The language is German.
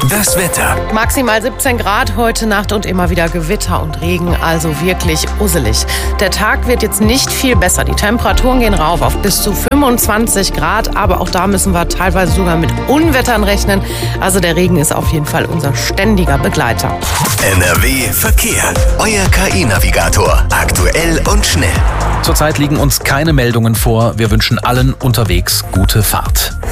Das Wetter. Maximal 17 Grad heute Nacht und immer wieder Gewitter und Regen, also wirklich usselig. Der Tag wird jetzt nicht viel besser. Die Temperaturen gehen rauf auf bis zu 25 Grad, aber auch da müssen wir teilweise sogar mit Unwettern rechnen. Also der Regen ist auf jeden Fall unser ständiger Begleiter. NRW Verkehr. Euer KI-Navigator. Aktuell und schnell. Zurzeit liegen uns keine Meldungen vor. Wir wünschen allen unterwegs gute Fahrt.